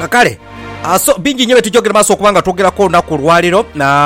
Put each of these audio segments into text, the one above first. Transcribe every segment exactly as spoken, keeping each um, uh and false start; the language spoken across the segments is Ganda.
akale aso bingi nyewe tujogera maso kubanga tugera ko na kulwaliro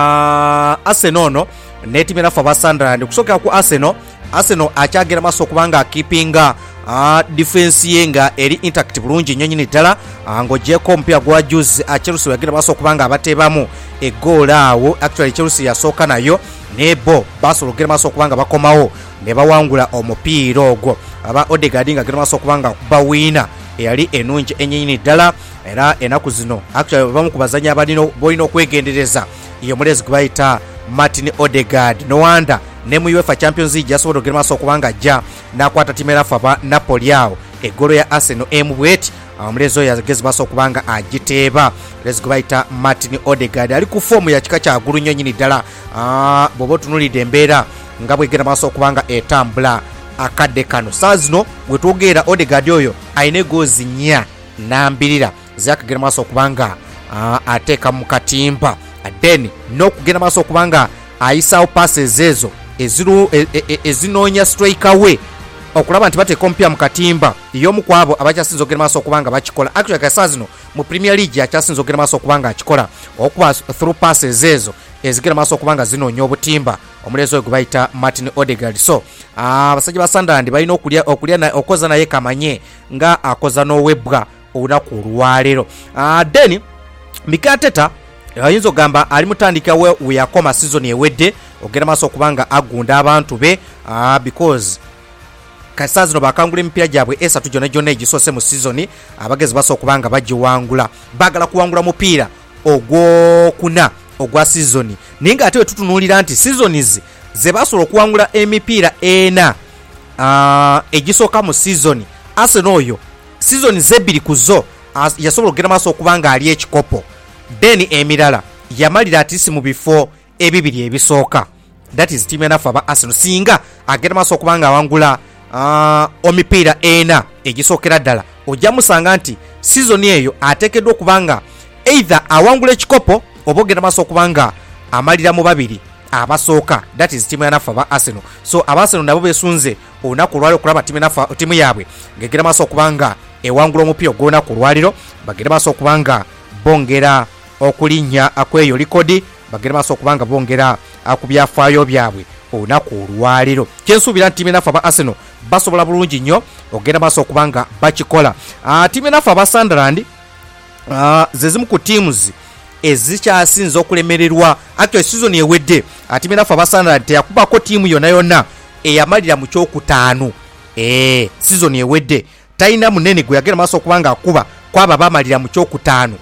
na Arsenal no netimira fa Sunderland kusoka ku Arsenal Arsenal achagira maso kubanga keepinga uh, defense yenga eri intact bulungi nyonyini dala uh, ngoje ko mpya gwa juice a Chelsea yagira maso kubanga abatebamu e goal awo actually Chelsea yasoka nayo nebo baso lugira maso kubanga bakomawo ne bawangula omupiira ogwo aba Odegaard nga gira maso kubanga bawina yali enunje enyini dala era enaku zino actually bamu kubazanya abadino boyino kwegendereza iyo mulezi kubayita Martin Odegaard no wanda ne mu UEFA Champions League yasobola okugema maso kubanga ja nakwata timera faba Napoli yao egolo ya Arsenal emubweti amulezo yagezi baso kubanga agiteba let's go baita Martin Odegaard ali ku form ya kika kya gulu nyonyini dala ah bobo tunulide mbera ngabwe gera maso kubanga etambula akadde kano sazino bwetugera Odegaard oyo aine gozi nya nambirira zakagera maso kubanga uh, ateka mu katimba then no kugera maso kubanga ayisa passes ezo eziru e, e, e, ezinonya strike away okulaba nti bate kompya mu katimba iyo mukwabo abachasinzo gera maso kubanga bakikola actually kasazino mu Premier League yachasinzo gera maso kubanga akikola okuba through passes ezo ezigera maso kubanga zinonya obutimba omulezo we gubayita Martin Odegaard so abasajja ba Sunderland balina okulya okulya na okoza naye kamanye nga akoza no webwa olunaku olwaleero uh, then Mikateta ayinzo gamba ali mutandika we uyakoma season ewedde ogera maso kubanga agunda abantu be uh, because kasazino bakangula empira jabwe esatu jona jona egisose mu season abagezi baso kubanga bajiwangula bagala kuwangula mupira ogwo kuna ogwa season ninga ate tutunulira nti seasons ze basobola kuwangula emipira ena uh, egisoka mu season Arsenal oyo season zebiri kuzo yasobola okugenda maso okubanga ali ekikopo then emirala yamalira atisi mu bifo ebibiri ebisooka that is team enough aba Arsenal singa agenda maso okubanga awangula uh, omipiira ena egisookera ddala ojja musanga nti season eyo ateekeddwa okubanga either awangula ekikopo oba ogenda maso okubanga amalira mu babiri abasooka that is team enough aba Arsenal so aba Arsenal nabo besunze olunaku olwaliro okulaba team enough team yaabwe ngegenda maso okubanga ewangula omupiira ogw'olunaku olwaliro bagenda maso okubanga bongera okulinnya akweyo likodi bagenda maso okubanga bongera akubyafaayo byabwe olunaku olwaliro kyensuubira nti team enough aba Arsenal basobola bulungi nnyo ogenda maso okubanga bakikola uh, team enough aba Sunderland uh, zezimu ku teams ezikyasinza okulemererwa actually season ewedde team enough aba Sunderland teyakubako team yonna yonna eyamalira mu kyokutaano eh season ewedde taina munene gwe yagenda maso okubanga akuba kwaba bamalira mu kyokutaano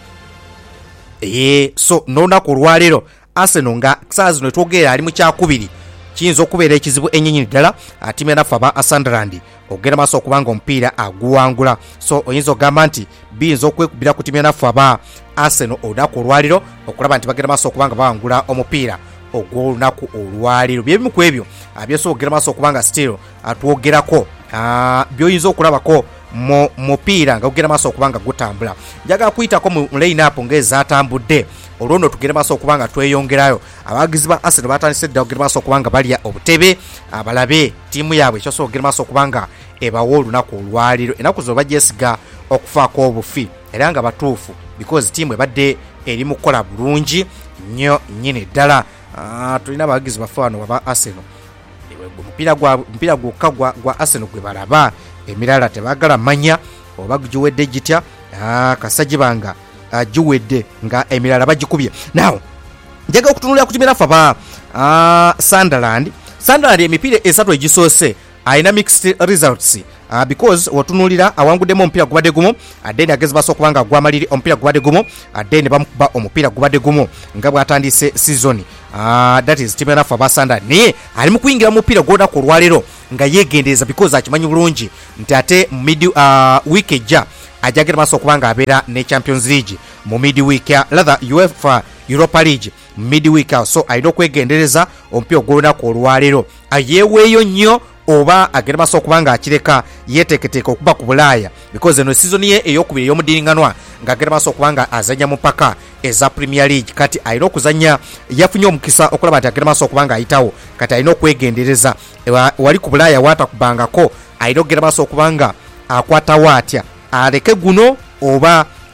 eh so n'olunaku olwaleero Arsenal nga saazi no twogera ali mu kyakubiri kiyinza okubeera ekizibu ennyinyi ddala team enough aba Sunderland ogenda maso okubanga omupiira aguwangula so oyinza okugamba nti biyinza okwekubira ku team enough aba Arsenal olunaku olwaliro okulaba nti bagenda maso okubanga bawangula omupiira ogw'olunaku olwaliro byebimu ku ebyo byesobola okugenda maso okubanga still atwogerako byoyinza okulabako mu mupiira nga gugenda maso okubanga gutambula njagala kuyitako mu line up ng'ezaatambudde olwono tugenda maso okubanga tweyongerayo abagizi ba Arsenal batandise dda okugenda maso okubanga balya obutebe abalabe tiimu yaabwe ekyosobola okugenda maso okubanga ebawa olunaku olwaliro enaku zo bagyesiga okufaako obufi era nga batuufu because tiimu ebadde eri mu kukola bulungi nnyo nnyini ddala tulina abagizi baffe wano aba Arsenal omupiira gwa omupiira gwokka gwa Arsenal gwe balaba emirala tebagala manya oba giwedde gitya kasajibanga giwedde nga emirala bagikubye now njaga okutunulira ku timira faba Sunderland Sunderland emipiira esatu egisoose ayina mixed results uh, because watunulira awangudemu omupiira gubadde gumu then agezi baso okubanga gwamaliri omupiira gubadde gumu then bamukuba omupiira gubadde gumu nga bwatandise season uh, that is team enough aba Sunderland naye ali mu kuyingira mu mupiira gw'olunaku olwaleero nga yeegendereza because akimanyi bulungi nti ate mid uh, week ejja ajagera maso okubanga abeera ne Champions League mu mid week ya rather UEFA Europa League mid week so alina okwegendereza omupiira gw'olunaku olwaleero ayeweeyo nnyo oba agenda maso okubanga akireka yeteketeeka okuba ku Bulaaya because eno season ye eyokubiri ey'omudiringanwa ng'agenda maso okubanga azanya mu mpaka eza Premier League kati alina okuzanya yafunye omukisa okulaba nti agenda maso okubanga ayitawo kati alina okwegendereza wali ku Bulaaya waatakubangako alina okugenda maso okubanga akwatawo atya aleke guno oba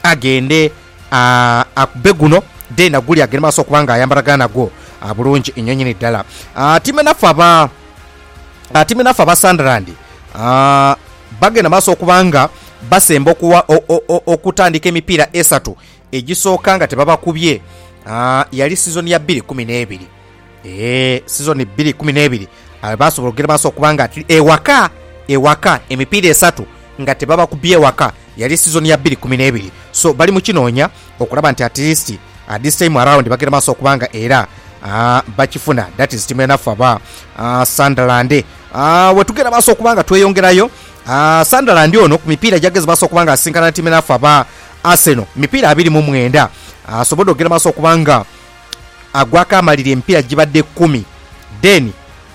agende uh, akube guno then aguli agende maaso okubanga ayambalagana nago uh, bulungi ennyonyini ddala. uh, timu enaffe aba uh, timu enaffe aba Sunderland uh, bagenda maaso okubanga basemba okuwa okutandika emipiira esatu egisooka nga tebabakubye. uh, yali season ya bbiri kumi n'ebiri eh season bbiri kumi n'ebiri basobola okugenda maaso okubanga ati ewaka ewaka emipiira esatu nga tebabakubye ewaka yali season ya bbiri kumi n'ebiri. So bali mu kinoonya okulaba nti at least at this time around bagenda maaso okubanga era uh, bakifuna. That is timu enaffe aba uh, Sunderland. uh, wetugenda maaso okubanga tweyongerayo uh, Sunderland ono ku mipiira gyageze maaso okubanga asinkana timu enaffe aba Arsenal mipiira abiri mu mwenda. uh, sobodde okugenda maaso okubanga agwako amalira emipiira gibadde kumi then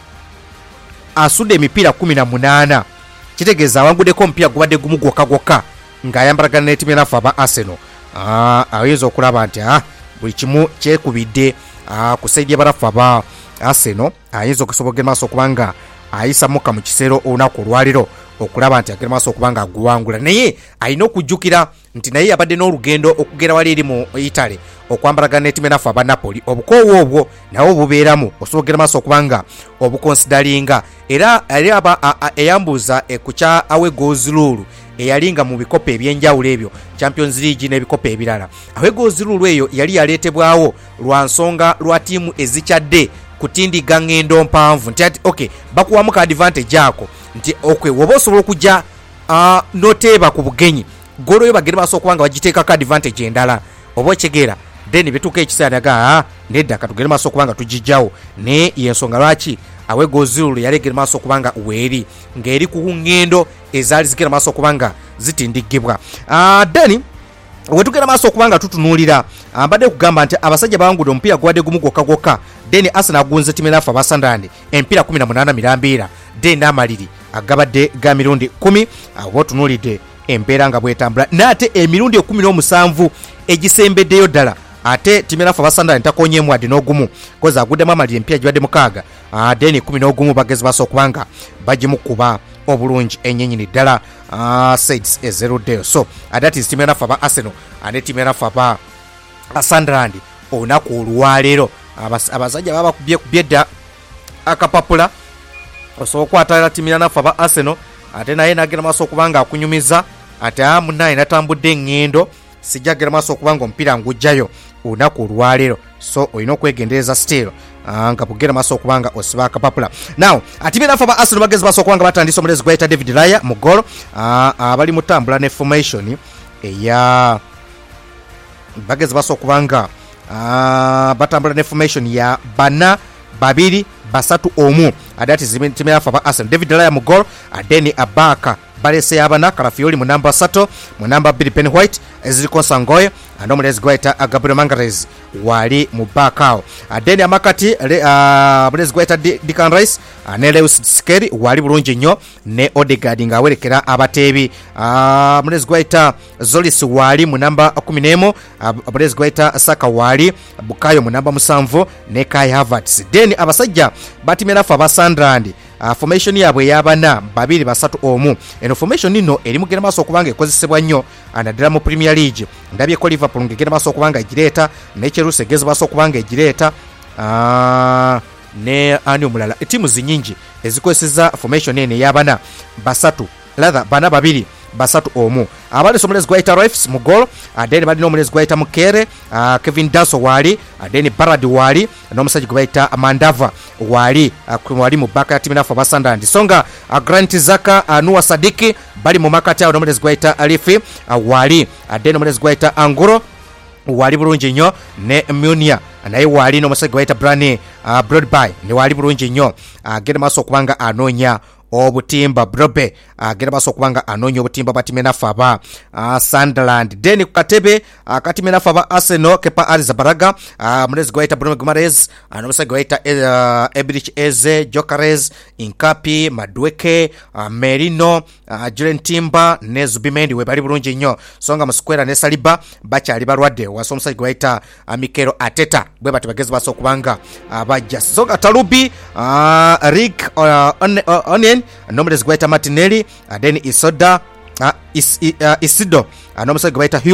asudde emipiira kumi na munaana kitegeeza awanguddeko omupiira gubadde gumu gwokka gwokka ng'ayambalagana ne timu enaffe aba Arsenal. uh, ayinza okulaba nti uh, buli kimu kyekubidde uh, ku saidi y'abalaffe aba Arsenal. ayinza okusobola okugenda maaso okubanga ayisa muka mu kiseero olunaku olwaliro okulaba nti agenda maaso okubanga aguwangula, naye alina okujjukira nti naye yabadde n'olugendo okugera wali eri mu Italy okwambalagana ne timu enaffe aba Napoli. obukoowo obwo nawo bubeeramu osobola okugenda maaso okubanga obukonsidalinga era ali aba eyambuuza ku kya Awegozululu eyalinga mu bikopo ebyenjawulo ebyo Champions League n'ebikopo ebirala. Awegozululu eyo yali yaleetebwawo lwa nsonga lwa tiimu ezikyadde kutindiga ngendo mpanvu nti ati okay bakuwamu ka advantage ako nti okay woba osobola okujja uh, noteeba ku bugenyi golo yo bagenda maaso okubanga bagiteeka ka advantage endala oba okyegeera then bituuka ekiseera naga nedda katugende maaso okubanga tugijjawo ne yensonga lwaki Awegozululu yalegera maaso okubanga weeri ng'eri ku ngendo ezaali zigenda maaso okubanga zitindigibwa. uh, then wetugenda maaso okubanga tutunuulira mbadde kugamba nti abasajja bawangudde omupiira gubadde gumu gwokka gwokka then Arsenal agunze timu enaffe aba Sunderland empiira kumi na munaana mirambiira then n'amaliri agabadde ga mirundi kumi. awo otunuulidde embeera nga bwetambula n'ate emirundi ekumi n'omusanvu egisembeddeyo ddala ate timu enaffe aba Sunderland takonyeemu wadde n'ogumu koza aguddemu amaliri empiira gibadde mukaaga uh, then kumi n'ogumu bagezi maaso okubanga bagimukuba obulungi enyenyini ddala uh, sides ezeruddeyo. So uh, that is timu enaffe aba Arsenal ane timu enaffe aba Sunderland olunaku olwaleero abasajja baba kubye dda akapapula osobola okwatalira timu enaffe aba Arsenal ate naye nagenda maaso okubanga akunyumiza ate amunaye natambudde engendo sijja genda maaso okubanga omupiira ngujjayo olunaku olwaleero. So olina okwegendereza still uh, nga bugenda maaso okubanga osiba akapapula. Now atimu enaffe aba Arsenal bagezi maaso okubanga batandise omulezi gwayita David Raya mu golo abali uh, uh, mutambula ne formation eya bagezi maaso okubanga uh, batambula ne formation ya bana babiri basatu omu adati timu enaffe aba Arsenal. David Raya mu golo adeni abaka balese yabana Karafioli mu namba sato mu namba bbiri Ben White eziriko Sangoye ando mulezi gwaita Gabriel Mangarez wali mu bakao adeni amakati uh, mulezi gwaita Declan Rice uh, ne Lewis Skeri wali bulungi nnyo ne Odegaard nga awerekera abateebi uh, mulezi gwaita Zolis wali mu namba kumi n'emu uh, mulezi gwaita Saka wali Bukayo mu namba musanvu ne Kai Havertz. Then abasajja batimye enaffe aba Sunderland Uh, formation yabwe yabana babiri basatu omu. Eno formation nino eri mugenda maaso okubanga ekozesebwa nnyo anaddala mu Premier League. Ndabye ko Liverpool ngegenda maaso okubanga egireeta ne Chelsea egeze maaso okubanga egireeta uh, ne ani omulala timu zinyingi ezikozeseza formation ene yabana basatu lather bana babiri basatu omu. Abali somulezi gwaita Refs mu goal adeni bali nomulezi gwaita Mukere uh, Kevin Daso wali adeni Barad wali nomusajja gwaita Mandava wali uh, wali mu baka ya timu enaffe aba Sunderland. Songa uh, Grant Zaka uh, Nuwa Sadiki bali mu makati awo nomulezi gwaita Alifi uh, wali adeni nomulezi gwaita Anguro wali bulungi nnyo ne Munia naye wali nomusajja gwaita Brani uh, Broadby ne wali bulungi nnyo agenda uh, maaso okubanga anoonya obutimba Brobe agenda maaso okubanga anoonya obutimba bwa timu enaffe aba uh, Sunderland. Then ku katebe uh, katimu enaffe aba Arsenal Kepa Arrizabalaga uh, mulezi gwaita Bruno Guimaraes uh, nomusajja gwaita uh, Ebrich Eze Jokeres Inkapi Madweke uh, Merino uh, Julen Timber ne Zubimendi we bali bulungi nnyo. Songa Muskwera ne Saliba bakyali balwadde wasa omusajja gwaita uh, Mikel Arteta bwe bati bagezi maaso okubanga abajja uh, songa Talubi uh, Rick uh, on, uh, Onen nomulezi gwaita Martinelli uh, then Isoda uh, is, uh, Isido uh, nomusajja gwaita